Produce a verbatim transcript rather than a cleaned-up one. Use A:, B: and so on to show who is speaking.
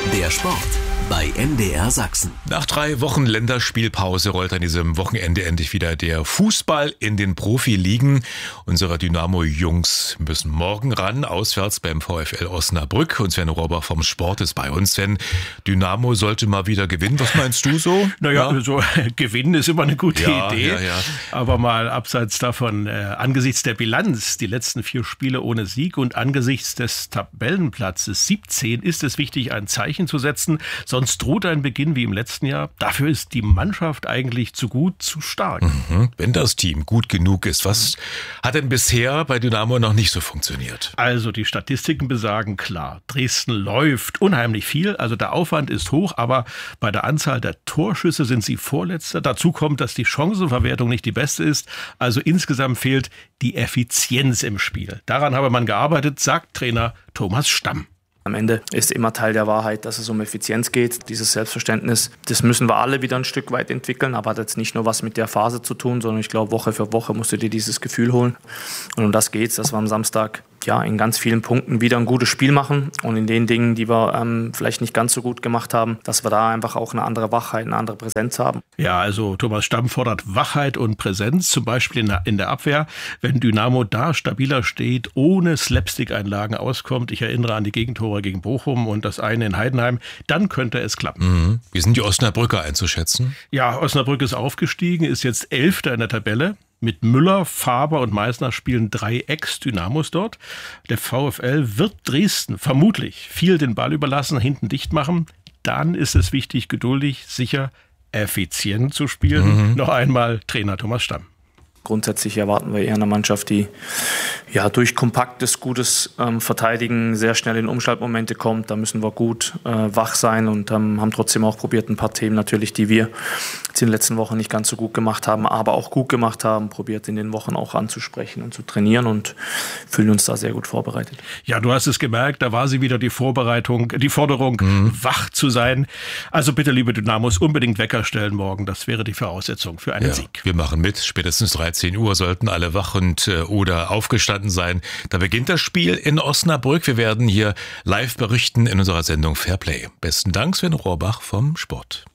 A: Der Sport bei M D R Sachsen.
B: Nach drei Wochen Länderspielpause rollt an diesem Wochenende endlich wieder der Fußball in den Profiligen. Unsere Dynamo-Jungs müssen morgen ran, auswärts beim VfL Osnabrück. Und Sven Rohrbach vom Sport ist bei uns. Sven, Dynamo sollte mal wieder gewinnen. Was meinst du so?
C: Naja, ja? so gewinnen ist immer eine gute
B: ja,
C: Idee.
B: Ja, ja.
C: Aber mal abseits davon, äh, angesichts der Bilanz, die letzten vier Spiele ohne Sieg und angesichts des Tabellenplatzes siebzehn ist es wichtig, ein Zeichen zu setzen. Sonst droht ein Beginn wie im letzten Jahr. Dafür ist die Mannschaft eigentlich zu gut, zu stark.
B: Mhm. Wenn das Team gut genug ist, was hat denn bisher bei Dynamo noch nicht so funktioniert?
C: Also die Statistiken besagen klar, Dresden läuft unheimlich viel, also der Aufwand ist hoch, aber bei der Anzahl der Torschüsse sind sie Vorletzter. Dazu kommt, dass die Chancenverwertung nicht die beste ist, also insgesamt fehlt die Effizienz im Spiel. Daran habe man gearbeitet, sagt Trainer Thomas Stamm.
D: Am Ende ist immer Teil der Wahrheit, dass es um Effizienz geht. Dieses Selbstverständnis, das müssen wir alle wieder ein Stück weit entwickeln, aber hat jetzt nicht nur was mit der Phase zu tun, sondern ich glaube, Woche für Woche musst du dir dieses Gefühl holen. Und um das geht's, dass wir am Samstag ja in ganz vielen Punkten wieder ein gutes Spiel machen und in den Dingen, die wir ähm, vielleicht nicht ganz so gut gemacht haben, dass wir da einfach auch eine andere Wachheit, eine andere Präsenz haben.
C: Ja, also Thomas Stamm fordert Wachheit und Präsenz, zum Beispiel in der, in der Abwehr. Wenn Dynamo da stabiler steht, ohne Slapstick-Einlagen auskommt, ich erinnere an die Gegentore gegen Bochum und das eine in Heidenheim, dann könnte es klappen.
B: Mhm. Wie sind die Osnabrücker einzuschätzen?
C: Ja, Osnabrück ist aufgestiegen, ist jetzt Elfter in der Tabelle. Mit Müller, Faber und Meissner spielen drei Ex-Dynamos dort. Der VfL wird Dresden vermutlich viel den Ball überlassen, hinten dicht machen. Dann ist es wichtig, geduldig, sicher, effizient zu spielen. Mhm. Noch einmal Trainer Thomas Stamm.
D: Grundsätzlich erwarten wir eher eine Mannschaft, die ja durch kompaktes, gutes ähm, Verteidigen sehr schnell in Umschaltmomente kommt. Da müssen wir gut äh, wach sein und ähm, haben trotzdem auch probiert, ein paar Themen natürlich, die wir jetzt in den letzten Wochen nicht ganz so gut gemacht haben, aber auch gut gemacht haben, probiert in den Wochen auch anzusprechen und zu trainieren und fühlen uns da sehr gut vorbereitet.
C: Ja, du hast es gemerkt, da war sie wieder, die Vorbereitung, die Forderung, mhm. wach zu sein. Also bitte, liebe Dynamos, unbedingt Wecker stellen morgen. Das wäre die Voraussetzung für einen
B: ja,
C: Sieg.
B: Wir machen mit, spätestens dreizehn Uhr sollten alle wach und äh, oder aufgestanden sein. Da beginnt das Spiel in Osnabrück. Wir werden hier live berichten in unserer Sendung Fairplay. Besten Dank, Sven Rohrbach vom Sport.